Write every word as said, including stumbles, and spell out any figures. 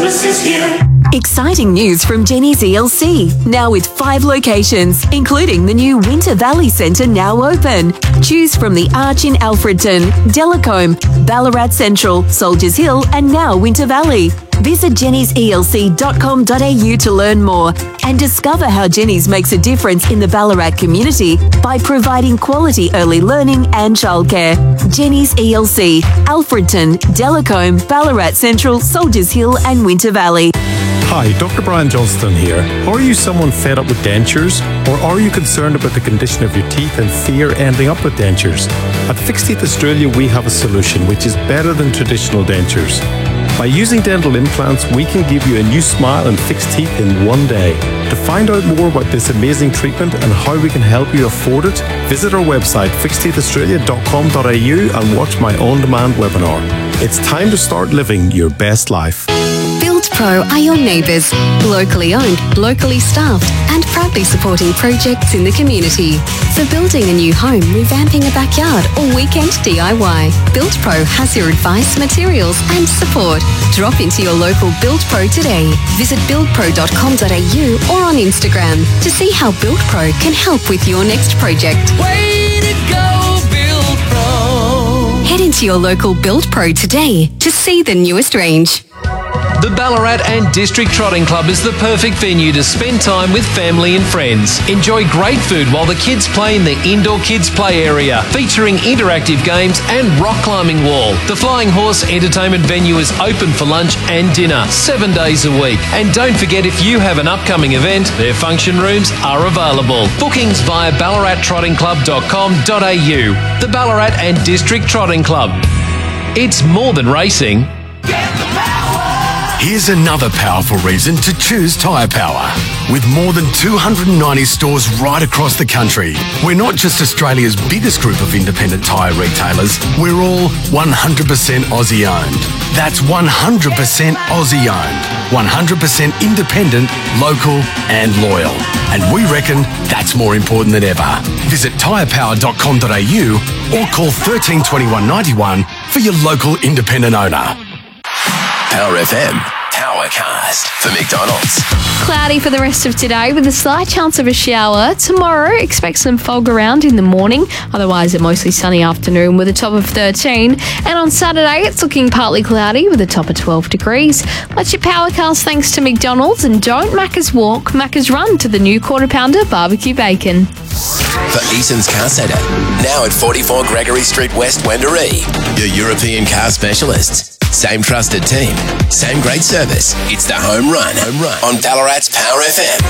Christmas is here. Exciting news from Jenny's E L C, now with five locations, including the new Winter Valley Centre now open. Choose from the Arch in Alfredton, Delacombe, Ballarat Central, Soldiers Hill and now Winter Valley. Visit jennys e l c dot com dot a u to learn more and discover how Jenny's makes a difference in the Ballarat community by providing quality early learning and childcare. Jenny's E L C, Alfredton, Delacombe, Ballarat Central, Soldiers Hill and Winter Valley. Hi, Doctor Brian Johnston here. Are you someone fed up with dentures? Or are you concerned about the condition of your teeth and fear ending up with dentures? At Fixed Teeth Australia, we have a solution which is better than traditional dentures. By using dental implants, we can give you a new smile and fixed teeth in one day. To find out more about this amazing treatment and how we can help you afford it, visit our website fixed teeth australia dot com dot a u and watch my on-demand webinar. It's time to start living your best life. BuildPro are your neighbours. Locally owned, locally staffed and proudly supporting projects in the community. For building a new home, revamping a backyard or weekend D I Y, BuildPro has your advice, materials and support. Drop into your local BuildPro today. Visit build pro dot com dot a u or on Instagram to see how BuildPro can help with your next project. Way to go, BuildPro! Head into your local BuildPro today to see the newest range. The Ballarat and District Trotting Club is the perfect venue to spend time with family and friends. Enjoy great food while the kids play in the indoor kids play area, featuring interactive games and rock climbing wall. The Flying Horse entertainment venue is open for lunch and dinner, seven days a week. And don't forget, if you have an upcoming event, their function rooms are available. Bookings via ballarat trotting club dot com dot a u. The Ballarat and District Trotting Club. It's more than racing. Here's another powerful reason to choose Tyre Power. With more than two hundred ninety stores right across the country, we're not just Australia's biggest group of independent tyre retailers, we're all one hundred percent Aussie owned. That's one hundred percent Aussie owned, one hundred percent independent, local and loyal. And we reckon that's more important than ever. Visit tyre power dot com dot a u or call one three two one, nine one for your local independent owner. Power F M, Powercast for McDonald's. Cloudy for the rest of today with a slight chance of a shower. Tomorrow, expect some fog around in the morning. Otherwise, a mostly sunny afternoon with a top of thirteen. And on Saturday, it's looking partly cloudy with a top of twelve degrees. That's your Powercast thanks to McDonald's. And don't Macca's walk, Macca's run to the new Quarter Pounder barbecue bacon. For Eason's Car Centre, now at forty-four Gregory Street West, Wendouree. Your European car specialists. Same trusted team, same great service. It's the home run, home run on Ballarat's Power F M.